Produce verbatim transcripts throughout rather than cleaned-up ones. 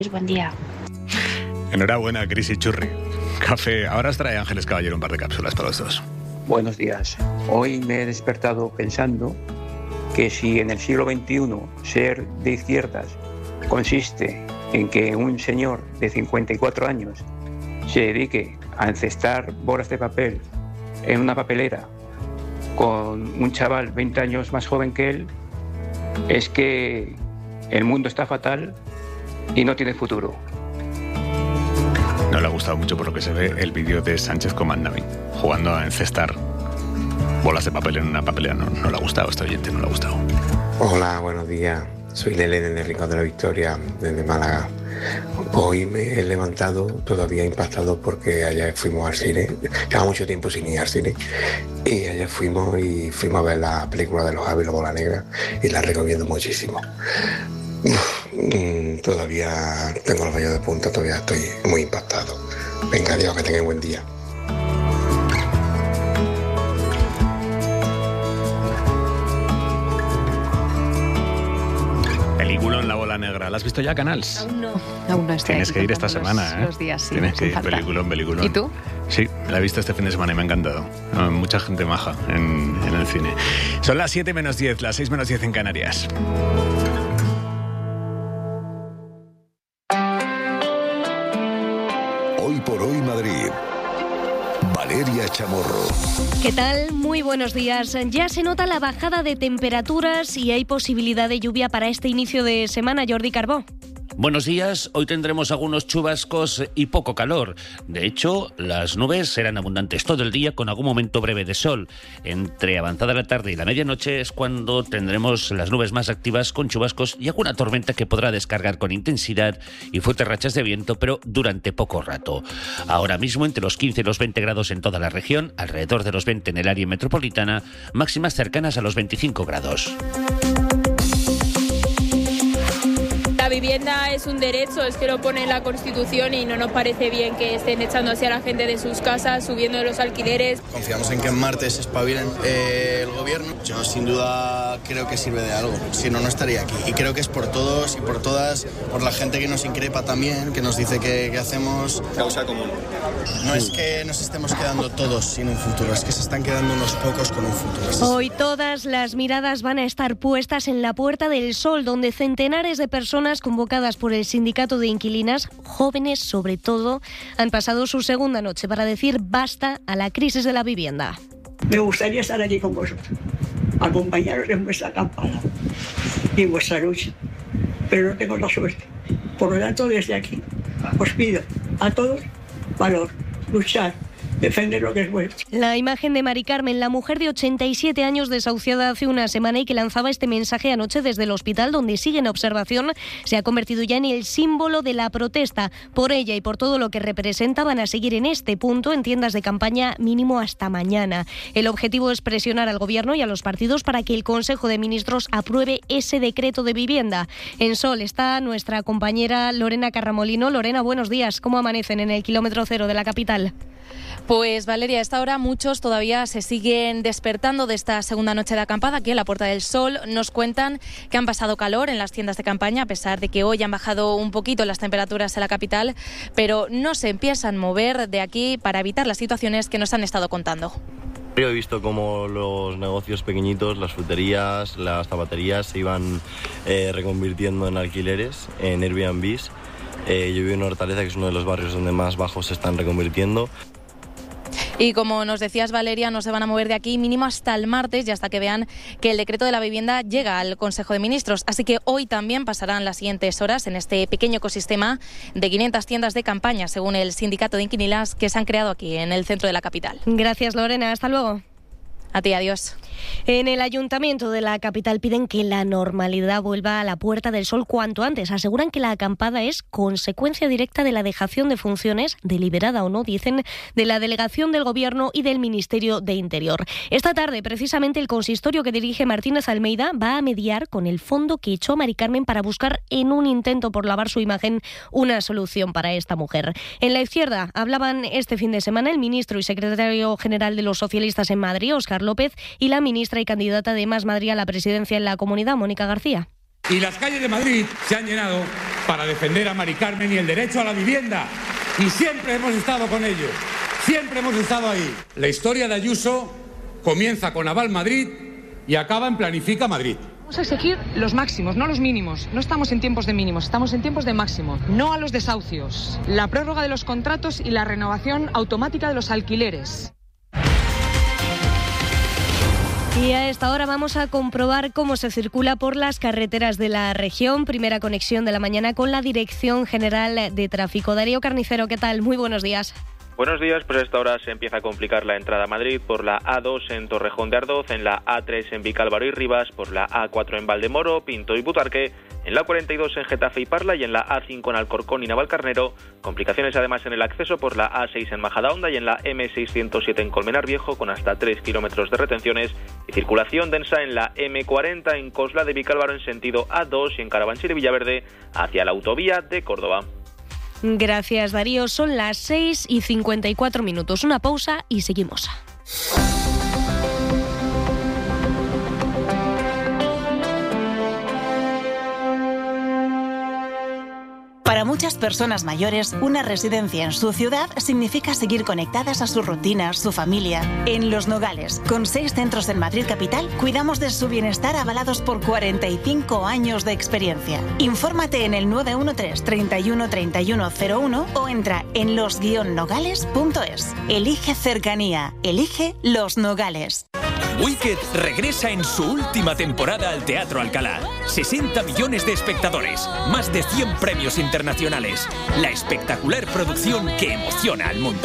Buen día. Enhorabuena, Cris y Churri. Café. Ahora os trae Ángeles Caballero un par de cápsulas para los dos. Buenos días. Hoy me he despertado pensando que si en el siglo veintiuno ser de izquierdas consiste en que un señor de cincuenta y cuatro años se dedique a encestar bolas de papel en una papelera con un chaval veinte años más joven que él, es que el mundo está fatal y no tiene futuro. No le ha gustado mucho, por lo que se ve, el vídeo de Sánchez con Mandami jugando a encestar bolas de papel en una papelera. No, no le ha gustado, este oyente no le ha gustado. Hola, buenos días. Soy Lele desde Rincón de la Victoria, desde Málaga. Hoy me he levantado todavía impactado porque ayer fuimos al cine. Lleva mucho tiempo sin ir al cine. Y ayer fuimos y fuimos a ver la película de los Javi y la Bola Negra y la recomiendo muchísimo. Uf, todavía tengo el vello de punta, todavía estoy muy impactado. Venga, Dios, que tengáis buen día. Película en La Bola Negra. ¿La has visto ya, Canals? Aún no. Aún no estoy. Tienes que ir esta los, semana, ¿eh? Los días, sí. Tienes que ir, peliculón, peliculón. ¿Y tú? Sí, la he visto este fin de semana y me ha encantado. No, mucha gente maja en, en el cine. Son las siete menos diez, las seis menos diez en Canarias. Hoy por hoy Madrid. Valeria Chamorro. ¿Qué tal? Muy buenos días. Ya se nota la bajada de temperaturas y hay posibilidad de lluvia para este inicio de semana. Jordi Carbó. Buenos días, hoy tendremos algunos chubascos y poco calor. De hecho, las nubes serán abundantes todo el día con algún momento breve de sol. Entre avanzada la tarde y la medianoche es cuando tendremos las nubes más activas con chubascos y alguna tormenta que podrá descargar con intensidad y fuertes rachas de viento, pero durante poco rato. Ahora mismo entre los quince y los veinte grados en toda la región, alrededor de los veinte en el área metropolitana, máximas cercanas a los veinticinco grados. La vivienda es un derecho, es que lo pone en la Constitución y no nos parece bien que estén echando así a la gente de sus casas, subiendo los alquileres. Confiamos en que en martes se espabilen eh, el gobierno. Yo sin duda creo que sirve de algo, si no, no estaría aquí. Y creo que es por todos y por todas, por la gente que nos increpa también, que nos dice que, que hacemos causa común. No es que nos estemos quedando todos sin un futuro, es que se están quedando unos pocos con un futuro. Hoy todas las miradas van a estar puestas en la Puerta del Sol, donde centenares de personas convocadas por el sindicato de inquilinas, jóvenes sobre todo, han pasado su segunda noche para decir basta a la crisis de la vivienda. Me gustaría estar allí con vosotros, acompañaros en vuestra acampada y en vuestra lucha, pero no tengo la suerte. Por lo tanto, desde aquí os pido a todos valor, luchar, defender lo que es vuestro. La imagen de Mari Carmen, la mujer de ochenta y siete años desahuciada hace una semana y que lanzaba este mensaje anoche desde el hospital donde sigue en observación, se ha convertido ya en el símbolo de la protesta. Por ella y por todo lo que representa van a seguir en este punto en tiendas de campaña mínimo hasta mañana. El objetivo es presionar al gobierno y a los partidos para que el Consejo de Ministros apruebe ese decreto de vivienda. En Sol está nuestra compañera Lorena Carramolino. Lorena, buenos días. ¿Cómo amanecen en el kilómetro cero de la capital? Pues Valeria, a esta hora muchos todavía se siguen despertando de esta segunda noche de acampada aquí en la Puerta del Sol. Nos cuentan que han pasado calor en las tiendas de campaña, a pesar de que hoy han bajado un poquito las temperaturas en la capital, pero no se empiezan a mover de aquí para evitar las situaciones que nos han estado contando. Yo he visto cómo los negocios pequeñitos, las fruterías, las zapaterías se iban eh, reconvirtiendo en alquileres, en Airbnbs. Eh, yo vivo en Hortaleza, que es uno de los barrios donde más bajos se están reconvirtiendo. Y como nos decías, Valeria, no se van a mover de aquí mínimo hasta el martes y hasta que vean que el decreto de la vivienda llega al Consejo de Ministros. Así que hoy también pasarán las siguientes horas en este pequeño ecosistema de quinientas tiendas de campaña, según el sindicato de inquilinas que se han creado aquí en el centro de la capital. Gracias, Lorena. Hasta luego. A ti, adiós. En el Ayuntamiento de la capital piden que la normalidad vuelva a la Puerta del Sol cuanto antes. Aseguran que la acampada es consecuencia directa de la dejación de funciones, deliberada o no, dicen, de la delegación del Gobierno y del Ministerio de Interior. Esta tarde, precisamente, el consistorio que dirige Martínez Almeida va a mediar con el fondo que echó a Mari Carmen para buscar, en un intento por lavar su imagen, una solución para esta mujer. En la izquierda hablaban este fin de semana el ministro y secretario general de los socialistas en Madrid, Óscar López, y la ministra y candidata de Más Madrid a la presidencia en la Comunidad, Mónica García. Y las calles de Madrid se han llenado para defender a Mari Carmen y el derecho a la vivienda. Y siempre hemos estado con ellos. Siempre hemos estado ahí. La historia de Ayuso comienza con Aval Madrid y acaba en Planifica Madrid. Vamos a exigir los máximos, no los mínimos. No estamos en tiempos de mínimos, estamos en tiempos de máximos. No a los desahucios, la prórroga de los contratos y la renovación automática de los alquileres. Y a esta hora vamos a comprobar cómo se circula por las carreteras de la región. Primera conexión de la mañana con la Dirección General de Tráfico. Darío Carnicero, ¿qué tal? Muy buenos días. Buenos días, pues a esta hora se empieza a complicar la entrada a Madrid por la A dos en Torrejón de Ardoz, en la A tres en Vicálvaro y Rivas, por la A cuatro en Valdemoro, Pinto y Butarque, en la cuarenta y dos en Getafe y Parla y en la A cinco en Alcorcón y Navalcarnero. Complicaciones además en el acceso por la A seis en Majadahonda y en la M seiscientos siete en Colmenar Viejo con hasta tres kilómetros de retenciones y circulación densa en la M cuarenta en Cosla de Vicálvaro en sentido A dos y en Carabanchel y Villaverde hacia la autovía de Córdoba. Gracias, Darío. Son las seis y cincuenta y cuatro minutos. Una pausa y seguimos. Para muchas personas mayores, una residencia en su ciudad significa seguir conectadas a su rutina, su familia. En Los Nogales, con seis centros en Madrid capital, cuidamos de su bienestar avalados por cuarenta y cinco años de experiencia. Infórmate en el nueve uno tres, treinta y uno, treinta y uno cero uno o entra en los guion nogales punto es. Elige cercanía. Elige Los Nogales. Wicked regresa en su última temporada al Teatro Alcalá. sesenta millones de espectadores, más de cien premios internacionales. La espectacular producción que emociona al mundo.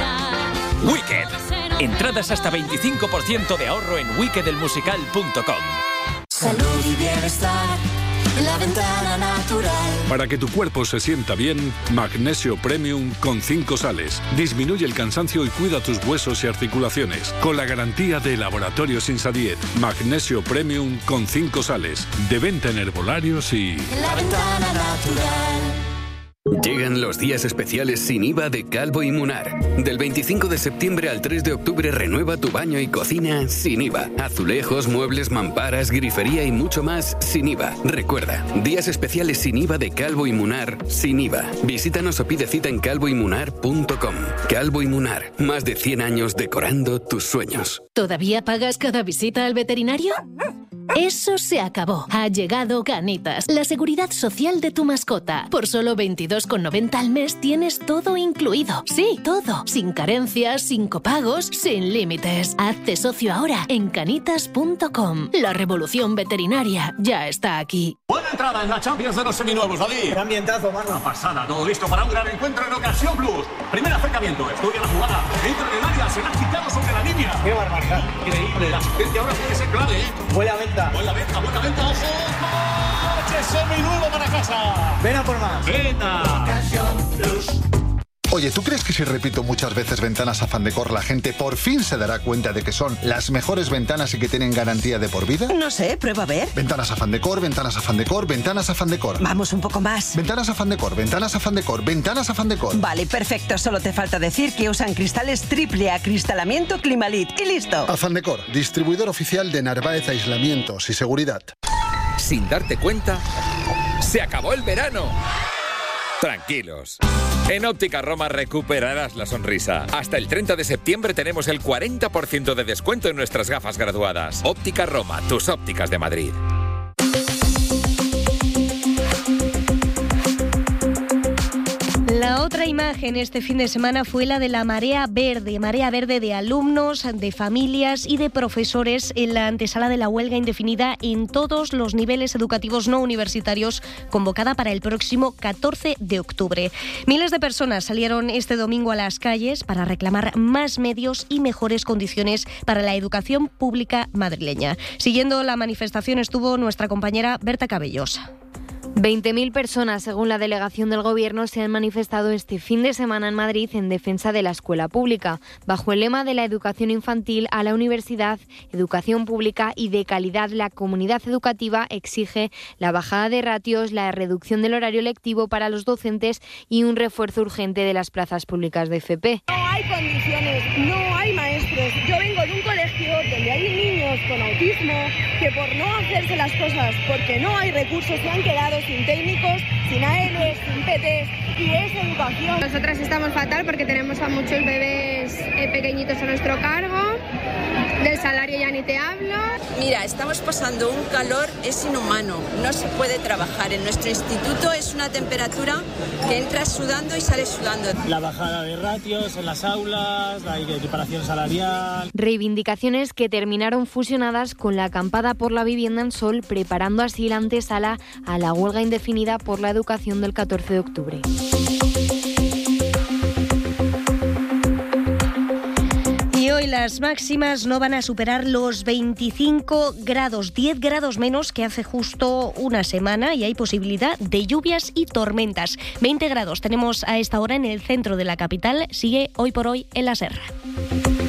Wicked. Entradas hasta veinticinco por ciento de ahorro en wicked el musical punto com. Salud y bienestar. La Ventana Natural. Para que tu cuerpo se sienta bien, Magnesio Premium con cinco sales. Disminuye el cansancio y cuida tus huesos y articulaciones. Con la garantía de Laboratorios Insadiet. Magnesio Premium con cinco sales. De venta en herbolarios y... La Ventana Natural. Llegan los días especiales sin I V A de Calvo y Munar. Del veinticinco de septiembre al tres de octubre renueva tu baño y cocina sin I V A. Azulejos, muebles, mamparas, grifería y mucho más sin I V A. Recuerda, días especiales sin I V A de Calvo y Munar sin I V A. Visítanos o pide cita en calvo y munar punto com. Calvo y Munar, más de cien años decorando tus sueños. ¿Todavía pagas cada visita al veterinario? Eso se acabó. Ha llegado Canitas, la seguridad social de tu mascota. Por solo veintidós con noventa al mes tienes todo incluido. Sí, todo. Sin carencias, sin copagos, sin límites. Hazte socio ahora en canitas punto com. La revolución veterinaria ya está aquí. Buena entrada en la Champions de los seminuevos, David. Qué ambientazo, mano. Una pasada, todo listo para un gran encuentro en Ocasión Plus. Primer acercamiento, estudia la jugada. Entra en el área, se la ha quitado sobre la línea. Qué barbaridad. Increíble, la asistencia ahora puede ser clave, ¿eh? Huele a venta. Buena venta, buena venta, ojo. ¡Coche seminuevo para casa! Ven a por más. Venta. Ocasión Plus. Oye, ¿tú crees que si repito muchas veces ventanas a Fandecor la gente por fin se dará cuenta de que son las mejores ventanas y que tienen garantía de por vida? No sé, prueba a ver. Ventanas a Fandecor, ventanas a Fandecor, ventanas a Fandecor. Vamos un poco más. Ventanas a Fandecor, ventanas a Fandecor, ventanas a Fandecor. Vale, perfecto. Solo te falta decir que usan cristales triple acristalamiento Climalit y listo. A Fandecor, distribuidor oficial de Narváez Aislamientos y Seguridad. Sin darte cuenta, se acabó el verano. Tranquilos. En Óptica Roma recuperarás la sonrisa. Hasta el treinta de septiembre tenemos el cuarenta por ciento de descuento en nuestras gafas graduadas. Óptica Roma, tus ópticas de Madrid. La otra imagen este fin de semana fue la de la marea verde, marea verde de alumnos, de familias y de profesores en la antesala de la huelga indefinida en todos los niveles educativos no universitarios convocada para el próximo catorce de octubre. Miles de personas salieron este domingo a las calles para reclamar más medios y mejores condiciones para la educación pública madrileña. Siguiendo la manifestación estuvo nuestra compañera Berta Cabellosa. veinte mil personas, según la delegación del Gobierno, se han manifestado este fin de semana en Madrid en defensa de la escuela pública, bajo el lema de la educación infantil a la universidad, educación pública y de calidad. La comunidad educativa exige la bajada de ratios, la reducción del horario lectivo para los docentes y un refuerzo urgente de las plazas públicas de F P. No hay condiciones, no hay maestros. Yo vengo de un colegio donde hay niños con autismo, que por no hacerse las cosas porque no hay recursos se han quedado sin técnicos, sin A L, sin P Ts, y es educación. Nosotras estamos fatal porque tenemos a muchos bebés eh, pequeñitos a nuestro cargo, del salario ya ni te hablo. Mira, estamos pasando un calor, es inhumano, no se puede trabajar. En nuestro instituto es una temperatura que entras sudando y sales sudando. La bajada de ratios en las aulas, la equiparación salarial. Reivindicaciones que terminaron fusionadas con la acampada por la vivienda en Sol, preparando así la antesala a la huelga indefinida por la educación del catorce de octubre. Y hoy las máximas no van a superar los veinticinco grados, diez grados menos que hace justo una semana, y hay posibilidad de lluvias y tormentas. veinte grados tenemos a esta hora en el centro de la capital, sigue Hoy por Hoy en la Serra.